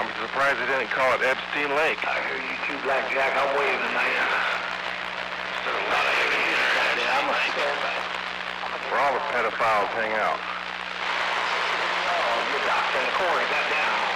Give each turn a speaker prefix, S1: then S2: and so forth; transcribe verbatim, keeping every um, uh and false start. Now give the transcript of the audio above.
S1: I'm surprised they didn't call it Epstein Lake.
S2: I hear you too, Blackjack. I'm waving, man. There's a lot of heavy hitters out there. I'm a standby.
S1: Where all the pedophiles hang out.
S2: Oh, your doctor in the corner got down.